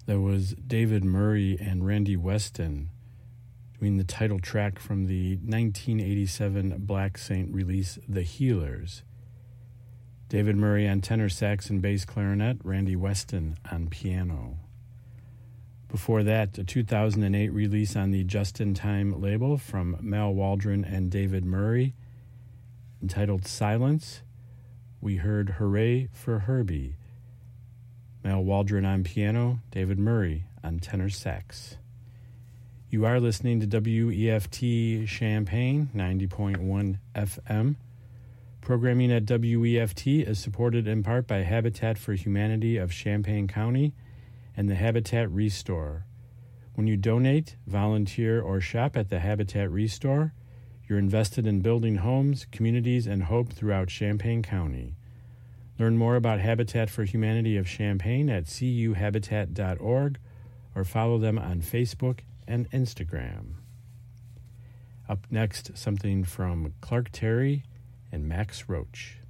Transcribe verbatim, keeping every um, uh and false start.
There was David Murray and Randy Weston doing the title track from the nineteen eighty-seven Black Saint release, The Healers. David Murray on tenor sax and bass clarinet, Randy Weston on piano. Before that, a two thousand eight release on the Just in Time label from Mal Waldron and David Murray, entitled Silence. We heard Hooray for Herbie. Mal Waldron on piano, David Murray on tenor sax. You are listening to W E F T Champaign, ninety point one F M. Programming at W E F T is supported in part by Habitat for Humanity of Champaign County and the Habitat Restore. When you donate, volunteer, or shop at the Habitat Restore, you're invested in building homes, communities, and hope throughout Champaign County. Learn more about Habitat for Humanity of Champaign at c u habitat dot org or follow them on Facebook and Instagram. Up next, something from Clark Terry and Max Roach.